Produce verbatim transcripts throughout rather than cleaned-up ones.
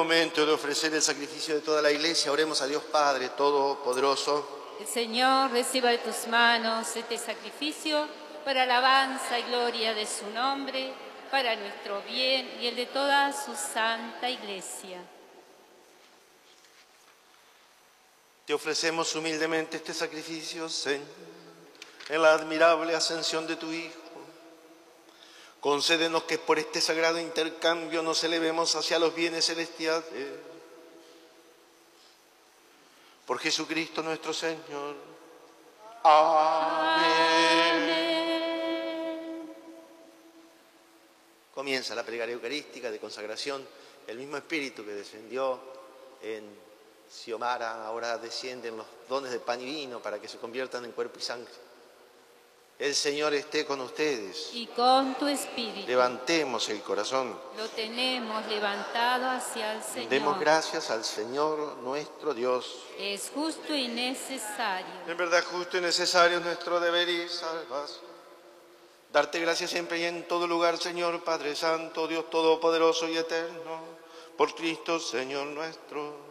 momento de ofrecer el sacrificio de toda la Iglesia, oremos a Dios Padre Todopoderoso. El Señor reciba de tus manos este sacrificio para alabanza y gloria de su nombre, para nuestro bien y el de toda su santa Iglesia. Te ofrecemos humildemente este sacrificio, Señor, en la admirable ascensión de tu Hijo. Concédenos que por este sagrado intercambio nos elevemos hacia los bienes celestiales. Por Jesucristo nuestro Señor. Amén. Amén. Comienza la plegaria eucarística de consagración. El mismo Espíritu que descendió en Xiomara ahora desciende en los dones de pan y vino para que se conviertan en cuerpo y sangre. El Señor esté con ustedes. Y con tu espíritu. Levantemos el corazón. Lo tenemos levantado hacia el Señor. Demos gracias al Señor nuestro Dios. Es justo y necesario. En verdad justo y necesario es nuestro deber y salvación. Darte gracias siempre y en todo lugar, Señor Padre Santo, Dios Todopoderoso y Eterno, por Cristo, Señor nuestro.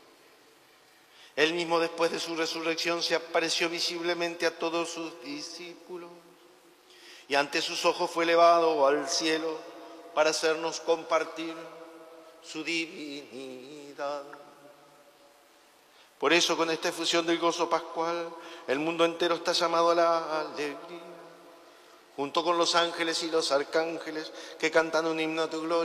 Él mismo, después de su resurrección, se apareció visiblemente a todos sus discípulos y ante sus ojos fue elevado al cielo para hacernos compartir su divinidad. Por eso, con esta efusión del gozo pascual, el mundo entero está llamado a la alegría, junto con los ángeles y los arcángeles que cantan un himno a tu gloria.